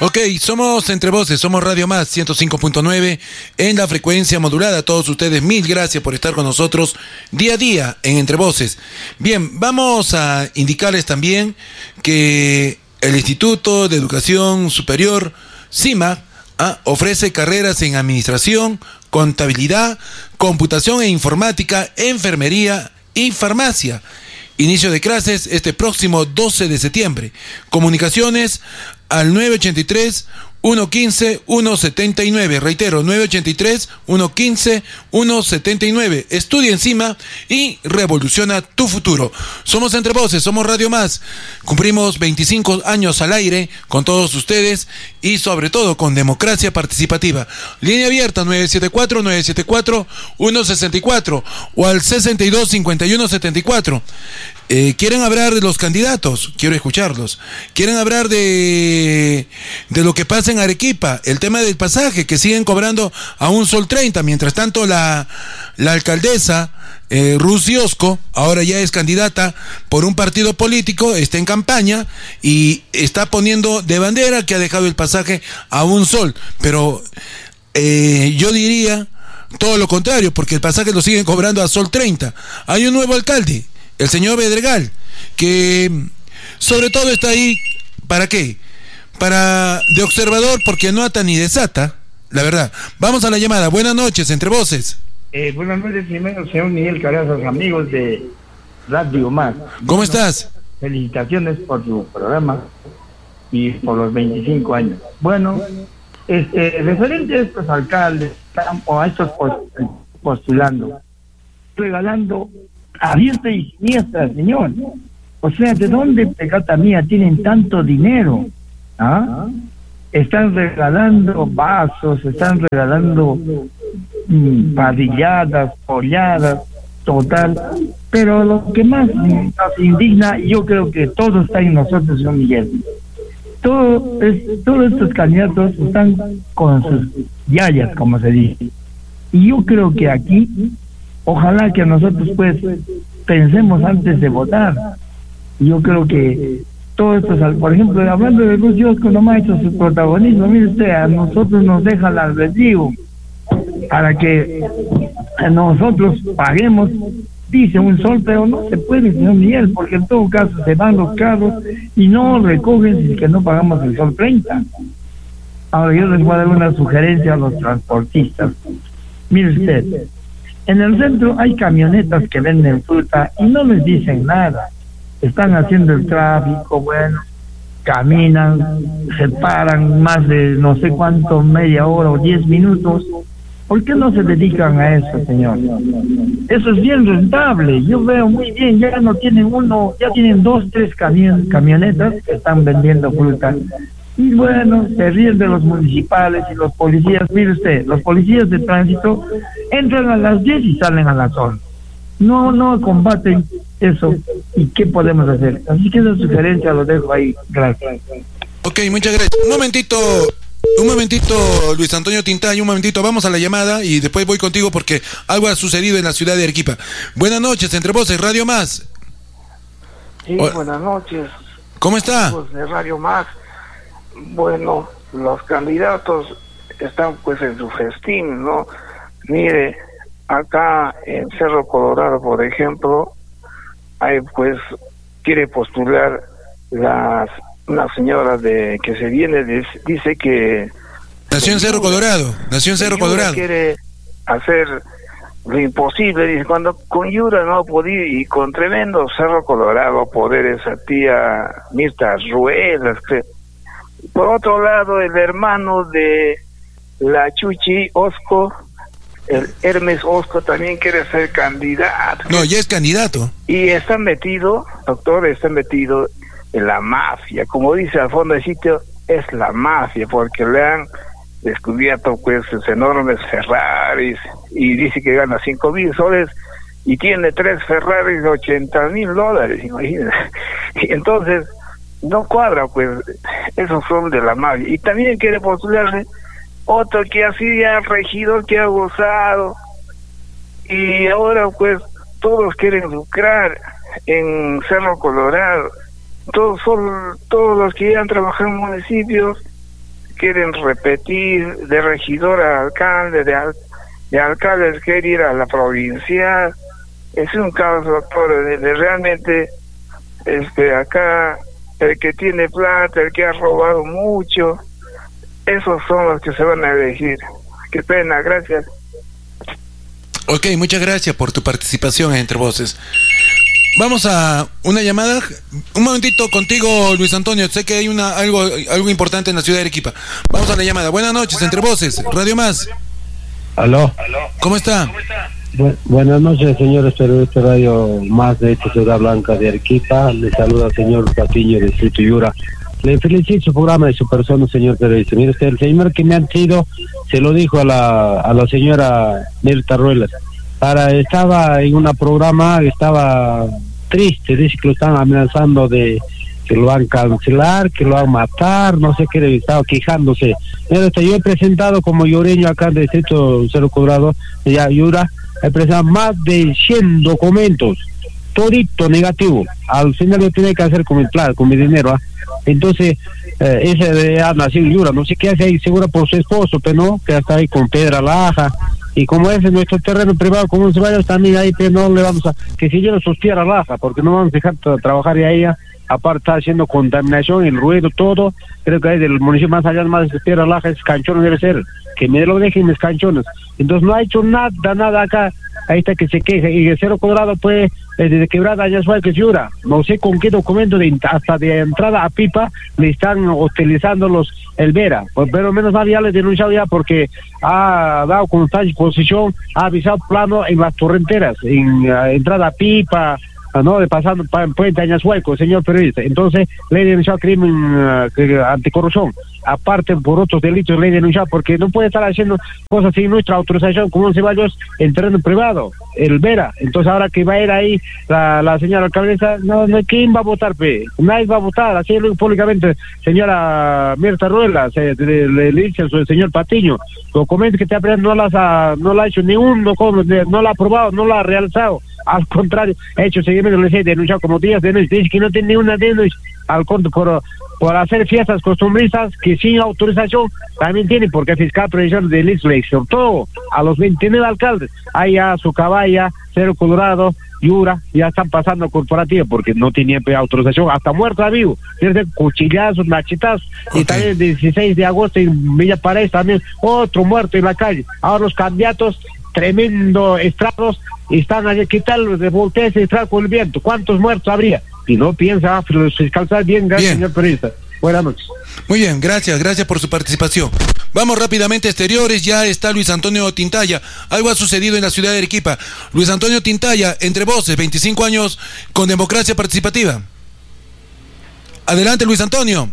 Ok, somos Entre Voces, somos Radio Más 105.9 en la frecuencia modulada. A todos ustedes, mil gracias por estar con nosotros día a día en Entre Voces. Bien, vamos a indicarles también que el Instituto de Educación Superior, CIMA, ofrece carreras en Administración, Contabilidad, Computación e Informática, Enfermería y Farmacia. Inicio de clases este próximo 12 de septiembre. Comunicaciones al 983-115-179. Reitero, 983-115-179. Estudia encima y revoluciona tu futuro. Somos Entre Voces, somos Radio Más. Cumplimos 25 años al aire con todos ustedes y sobre todo con democracia participativa. Línea abierta 974-974-164 o al 62-51-74. ¿Quieren hablar de los candidatos? Quiero escucharlos. ¿Quieren hablar de lo que pasa en Arequipa? El tema del pasaje, que siguen cobrando a $1.30. Mientras tanto, la alcaldesa Ruth Osco, ahora ya es candidata por un partido político, está en campaña y está poniendo de bandera que ha dejado el pasaje a $1. Pero yo diría todo lo contrario, porque el pasaje lo siguen cobrando a $1.30. Hay un nuevo alcalde, el señor Bedregal, que sobre todo está ahí, ¿para qué? Para de observador, porque no ata ni desata, la verdad. Vamos a la llamada. Buenas noches, Entre Voces. Buenas noches, primero, señor Miguel Carazas, amigos de Radio Más. ¿Cómo estás? Felicitaciones por su programa y por los 25 años. Bueno, referente a estos alcaldes o a estos postulando, regalando a diestra y siniestra, señor. O sea, ¿de dónde, pecata mía, tienen tanto dinero? Están regalando vasos, están regalando padilladas, polladas, total. Pero lo que más nos indigna, yo creo que todo está en nosotros, señor Miguel. Todos estos candidatos están con sus yayas, como se dice. Y yo creo que aquí, ojalá que nosotros pues pensemos antes de votar. Yo creo que todo esto, por ejemplo, hablando de Ruth Osco, no ha hecho su protagonismo. Mire usted, a nosotros nos deja el albedrío para que nosotros paguemos, dice $1, pero no se puede, señor Miguel, porque en todo caso se van los carros y no recogen si que no pagamos el $1.30. Ahora yo les voy a dar una sugerencia a los transportistas. Mire usted, en el centro hay camionetas que venden fruta y no les dicen nada. Están haciendo el tráfico, bueno, caminan, se paran más de no sé cuánto, media hora o 10 minutos. ¿Por qué no se dedican a eso, señor? Eso es bien rentable. Yo veo muy bien, ya no tienen ya tienen 2, 3 camionetas que están vendiendo fruta. Y bueno, se ríen de los municipales y los policías. Mire usted, los policías de tránsito entran a las 10 y salen a las 11. No combaten eso. ¿Y qué podemos hacer? Así que esa sugerencia lo dejo ahí. Gracias. Ok, muchas gracias. Un momentito, Luis Antonio Tintay, un momentito, vamos a la llamada y después voy contigo porque algo ha sucedido en la ciudad de Arequipa. Buenas noches, Entre Voces, Radio Más. Sí, buenas noches. ¿Cómo está? De Radio Más. Bueno, los candidatos están pues en su festín, ¿no? Mire, acá en Cerro Colorado, por ejemplo, hay pues, quiere postular una señora que se viene, dice que... Nació en Cerro Colorado. Quiere hacer lo imposible, dice, cuando con Yura no ha podido, y con tremendo Cerro Colorado poder esa tía Mirta Ruelas. Por otro lado, el hermano de la Chuchi Osco, el Hermes Osco, también quiere ser candidato. No, ya es candidato. Y está metido, doctor, en la mafia. Como dice al fondo del sitio, es la mafia, porque le han descubierto pues esos enormes Ferraris y dice que gana $5,000 y tiene 3 Ferraris de $80,000, imagínate. Y entonces no cuadra, pues esos son de la mafia. Y también quiere postularse otro que ha sido ya regidor, que ha gozado, y ahora pues todos quieren lucrar en Cerro Colorado. Todos los que han trabajado en municipios quieren repetir de regidor a alcalde, de alcalde quiere ir a la provincial. Es un caos, doctor, realmente acá el que tiene plata, el que ha robado mucho, esos son los que se van a elegir. Qué pena, gracias. Ok, muchas gracias por tu participación en Entre Voces. Vamos a una llamada. Un momentito contigo, Luis Antonio. Sé que hay algo importante en la ciudad de Arequipa. Vamos a la llamada. Buenas noches, Entre Voces, Radio Más. Aló. ¿Cómo está? Buenas noches, señores periodistas de Radio Más de esta Ciudad Blanca de Arequipa. Le saluda el señor Patiño de Distrito Yura. Le felicito su programa y su persona, señor periodista. Mire usted, el señor que me han sido, se lo dijo a la señora Mirta Ruelas. Estaba en un programa, estaba triste, dice que lo están amenazando de que lo van a cancelar, que lo van a matar, no sé qué, estaba quejándose. Mira, yo he presentado como yureño acá en el distrito Cerro Colorado, ya Yura, he presentado más de 100 documentos, todito negativo. Al final yo tenía que hacer con mi plata, con mi dinero, ¿ah? Entonces, ese ha nacido Yura, no sé qué hace ahí, seguro por su esposo, pero no, que está ahí con piedra laja. Y como es en nuestro terreno privado, como se vaya también ahí, pero no le vamos a, que se lleven sus tierras bajas, porque no vamos a dejar trabajar de ahí, aparte está haciendo contaminación, el ruido, todo. Creo que hay del municipio más allá, más de tierra baja, es canchones debe ser, que me lo dejen mis canchones. Entonces no ha hecho nada acá, ahí está que se queja, y el Cerro Colorado pues, desde Quebrada ya fue que se Yura, no sé con qué documento hasta de entrada a Pipa le están utilizando el Vera, pues, pero menos mal ya le he denunciado ya porque ha dado constante exposición, ha avisado plano en las torrenteras, en entrada a Pipa, no, de pasando Puente Añashueco, señor periodista. Entonces le he denunciado crimen anticorrupción, aparte por otros delitos le he denunciado porque no puede estar haciendo cosas sin nuestra autorización como un ceballos en terreno privado, el Vera. Entonces ahora que va a ir ahí la señora alcaldesa, no, ¿quién va a votar, pe? Nadie va a votar, así lo públicamente, señora Mirta Ruelas, le dice al señor Patiño, documentos que te ha presentado no la ha hecho ni uno, no la ha aprobado, no la ha realizado. Al contrario, he hecho seguimiento, les he denunciado como días de denuncia, dice que no tiene ni una denuncia, al contrario, por hacer fiestas costumbristas que sin autorización también tiene, porque el fiscal provincial de Liz le exhortó a los 29 alcaldes, allá Sucabaya, Cerro Colorado, Yura, ya están pasando corporativa porque no tenía autorización, hasta muerto a vivo, desde cuchillazos, machitazos, okay. Y también el 16 de agosto en Villa Paraíso también otro muerto en la calle. Ahora los candidatos, tremendo estragos, están allí, ¿qué tal? De voltearse y estrago con el viento, ¿cuántos muertos habría? Y no piensa, fiscalizar bien, gracias, señor periodista. Buenas noches. Muy bien, gracias por su participación. Vamos rápidamente a exteriores, ya está Luis Antonio Tintaya. Algo ha sucedido en la ciudad de Arequipa. Luis Antonio Tintaya, Entre Voces, 25 años con democracia participativa. Adelante, Luis Antonio.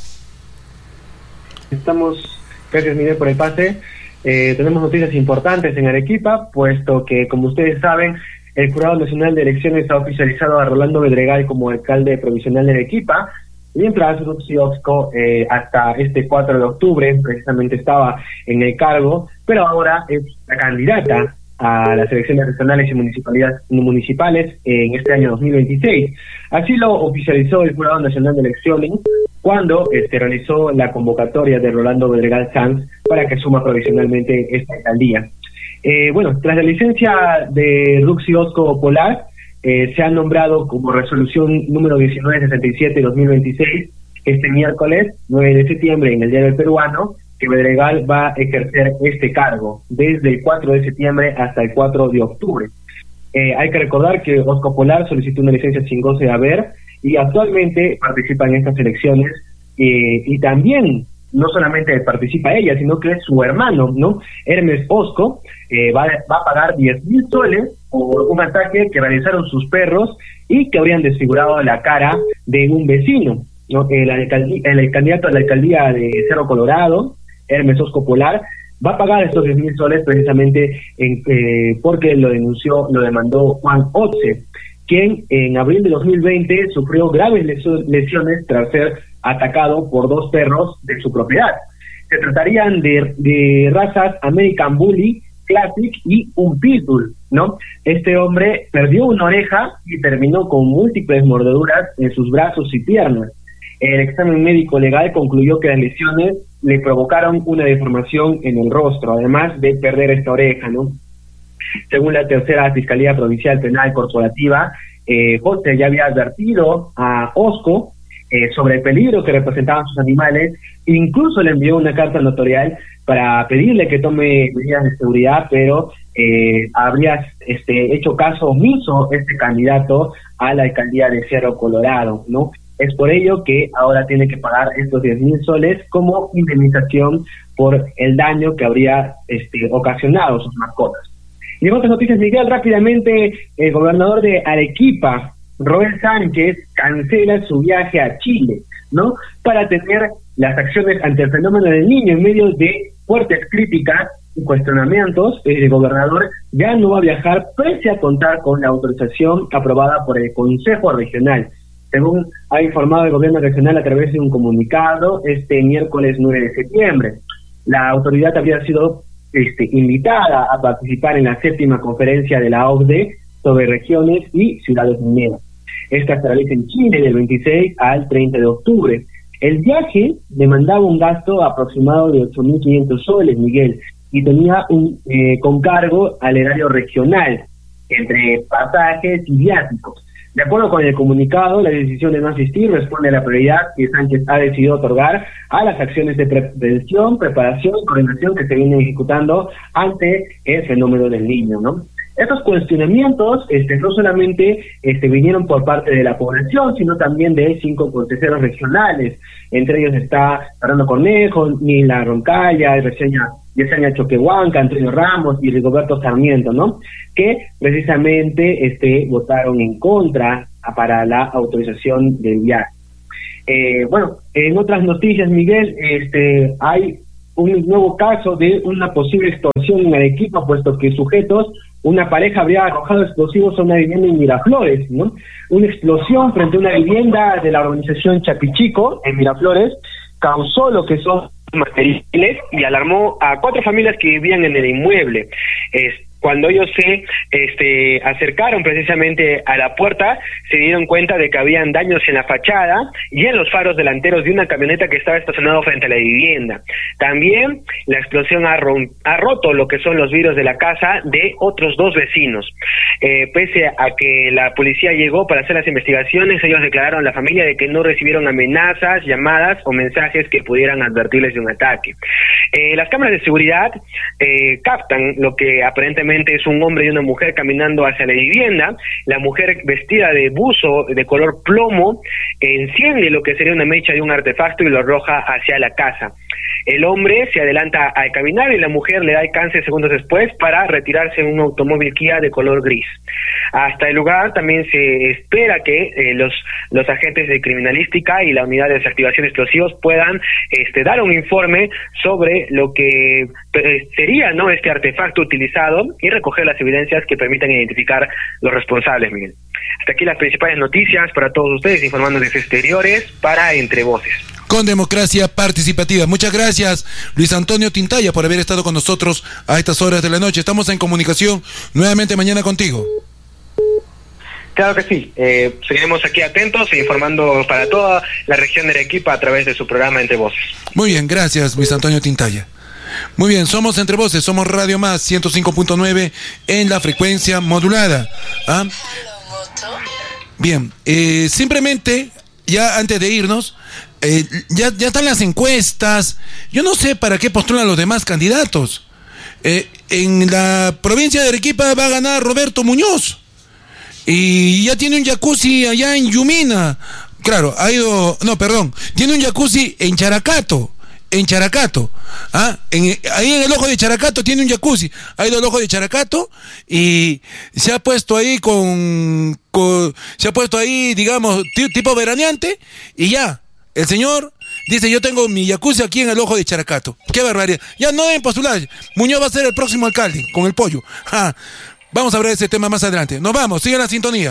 Gracias, Miguel, por el pase. Tenemos noticias importantes en Arequipa, puesto que, como ustedes saben, el Jurado Nacional de Elecciones ha oficializado a Rolando Bedregal como alcalde provisional de Arequipa, mientras Ruxy Oxco hasta este 4 de octubre precisamente estaba en el cargo, pero ahora es la candidata a las elecciones regionales y municipales en este año 2026. Así lo oficializó el Jurado Nacional de Elecciones cuando realizó la convocatoria de Rolando Bedregal Sanz para que asuma provisionalmente esta alcaldía. Tras la licencia de Ruxy Oxco Polar, se ha nombrado como resolución número 1967-2026 este miércoles 9 de septiembre en el Diario del Peruano, que Bedregal va a ejercer este cargo desde el 4 de septiembre hasta el 4 de octubre. Hay que recordar que Oxco Polar solicitó una licencia sin goce de haber y actualmente participa en estas elecciones y también no solamente participa ella, sino que su hermano, ¿no? Hermes Oxco va a pagar 10,000 soles por un ataque que realizaron sus perros y que habrían desfigurado la cara de un vecino, ¿no? El candidato a la alcaldía de Cerro Colorado, Hermes Oxco Polar, va a pagar estos 10,000 soles precisamente porque lo demandó Juan Otze, quien en abril de 2020 sufrió graves lesiones tras ser atacado por 2 perros de su propiedad. Se tratarían de razas American Bully, Classic y un Pitbull, ¿no? Este hombre perdió una oreja y terminó con múltiples mordeduras en sus brazos y piernas. El examen médico legal concluyó que las lesiones le provocaron una deformación en el rostro, además de perder esta oreja, ¿no? Según la tercera Fiscalía Provincial Penal Corporativa, José ya había advertido a Osco sobre el peligro que representaban sus animales, incluso le envió una carta notarial para pedirle que tome medidas de seguridad, pero habría hecho caso omiso este candidato a la alcaldía de Cerro Colorado, ¿no? Es por ello que ahora tiene que pagar estos 10,000 soles como indemnización por el daño que habría ocasionado sus mascotas. Y en otras noticias, Miguel, rápidamente, el gobernador de Arequipa, Roel Sánchez, cancela su viaje a Chile, ¿no? Para atender las acciones ante el fenómeno del Niño. En medio de fuertes críticas y cuestionamientos, el gobernador ya no va a viajar pese a contar con la autorización aprobada por el Consejo Regional. Según ha informado el gobierno regional a través de un comunicado este miércoles 9 de septiembre. La autoridad había sido invitada a participar en la 7ª conferencia de la OCDE sobre regiones y ciudades mineras. Esta se realiza en Chile del 26 al 30 de octubre. El viaje demandaba un gasto aproximado de 8.500 soles, Miguel, y tenía un con cargo al erario regional, entre pasajes y viáticos. De acuerdo con el comunicado, la decisión de no asistir responde a la prioridad que Sánchez ha decidido otorgar a las acciones de prevención, preparación y coordinación que se vienen ejecutando ante el fenómeno del Niño, ¿no? Estos cuestionamientos no solamente vinieron por parte de la población, sino también de 5 consejeros regionales. Entre ellos está Fernando Cornejo, Nila Roncaya, Yesenia Choquehuanca, Antonio Ramos y Rigoberto Sarmiento, ¿no? Que precisamente votaron en contra para la autorización del viaje. Bueno, en otras noticias, Miguel, hay un nuevo caso de una posible extorsión en Arequipa, puesto que una pareja habría arrojado explosivos a una vivienda en Miraflores, ¿no? Una explosión frente a una vivienda de la organización Chapichico en Miraflores causó lo que son materiales y alarmó a 4 familias que vivían en el inmueble. Cuando ellos se acercaron precisamente a la puerta, se dieron cuenta de que habían daños en la fachada y en los faros delanteros de una camioneta que estaba estacionada frente a la vivienda. También la explosión ha roto lo que son los vidrios de la casa de otros 2 vecinos. Pese a que la policía llegó para hacer las investigaciones, ellos declararon a la familia de que no recibieron amenazas, llamadas o mensajes que pudieran advertirles de un ataque. Las cámaras de seguridad captan lo que aparentemente es un hombre y una mujer caminando hacia la vivienda. La mujer, vestida de buzo de color plomo, enciende lo que sería una mecha de un artefacto y lo arroja hacia la casa. El hombre se adelanta al caminar y la mujer le da alcance segundos después para retirarse en un automóvil Kia de color gris. Hasta el lugar también se espera que los agentes de criminalística y la unidad de desactivación de explosivos puedan dar un informe sobre lo que sería, ¿no?, este artefacto utilizado y recoger las evidencias que permitan identificar los responsables, Miguel. Hasta aquí las principales noticias para todos ustedes, informando desde exteriores para Entre Voces. Con democracia participativa. Muchas gracias, Luis Antonio Tintaya, por haber estado con nosotros a estas horas de la noche. Estamos en comunicación nuevamente mañana contigo. Claro que sí. Seguiremos aquí atentos e informando para toda la región de Arequipa a través de su programa Entre Voces. Muy bien, gracias, Luis Antonio Tintaya. Muy bien, somos Entre Voces, somos Radio Más 105.9 en la frecuencia modulada. ¿Ah? Bien, simplemente, ya antes de irnos, ya están las encuestas. Yo no sé para qué postulan los demás candidatos. En la provincia de Arequipa va a ganar Roberto Muñoz. Y ya tiene un jacuzzi allá en Yumina. Claro, tiene un jacuzzi en Characato. Ahí en el ojo de Characato tiene un jacuzzi. Ha ido al ojo de Characato y se ha puesto ahí digamos, tipo veraneante, y ya, el señor dice: yo tengo mi jacuzzi aquí en el ojo de Characato. Qué barbaridad. Ya no deben postular. Muñoz va a ser el próximo alcalde con el pollo. Vamos a hablar de ese tema más adelante. Nos vamos, sigan la sintonía.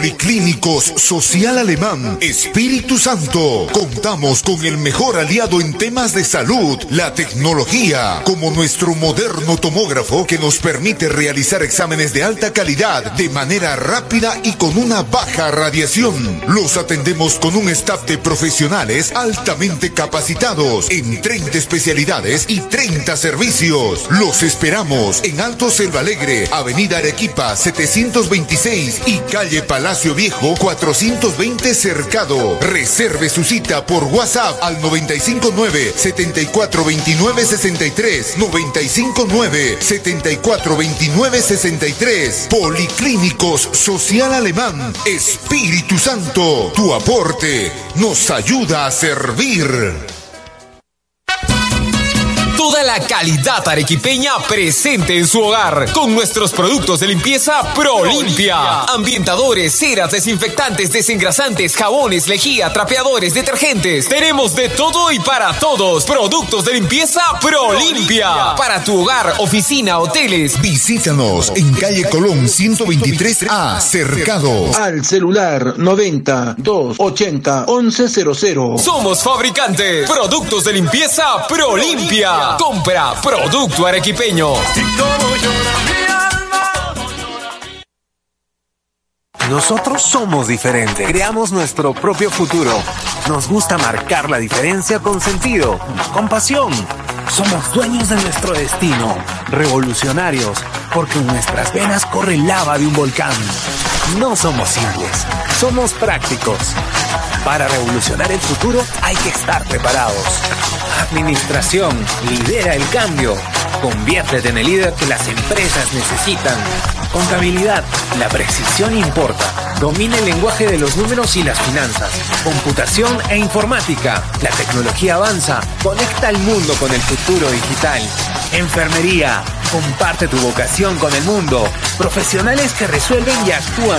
Policlínicos Social Alemán, Espíritu Santo. Contamos con el mejor aliado en temas de salud, la tecnología, como nuestro moderno tomógrafo que nos permite realizar exámenes de alta calidad de manera rápida y con una baja radiación. Los atendemos con un staff de profesionales altamente capacitados en 30 especialidades y 30 servicios. Los esperamos en Alto Selva Alegre, Avenida Arequipa 726 y Calle Palacio Viejo 420 Cercado. Reserve su cita por WhatsApp al 959-7429-63, 959-7429-63. Policlínicos Social Alemán, Espíritu Santo, tu aporte nos ayuda a servir. Toda la calidad arequipeña presente en su hogar con nuestros productos de limpieza ProLimpia. Ambientadores, ceras, desinfectantes, desengrasantes, jabones, lejía, trapeadores, detergentes. Tenemos de todo y para todos. Productos de limpieza ProLimpia. Para tu hogar, oficina, hoteles. Visítanos en calle Colón 123A, Cercado. Al celular 90-280-1100. Somos fabricantes. Productos de limpieza ProLimpia. Compra producto arequipeño. Nosotros somos diferentes. Creamos nuestro propio futuro. Nos gusta marcar la diferencia con sentido, con pasión. Somos dueños de nuestro destino. Revolucionarios, porque en nuestras venas corre lava de un volcán. No somos simples, somos prácticos. Para revolucionar el futuro hay que estar preparados. Administración, lidera el cambio. Conviértete en el líder que las empresas necesitan. Contabilidad, la precisión importa. Domina el lenguaje de los números y las finanzas. Computación e informática. La tecnología avanza. Conecta al mundo con el futuro digital. Enfermería. Comparte tu vocación con el mundo. Profesionales que resuelven y actúan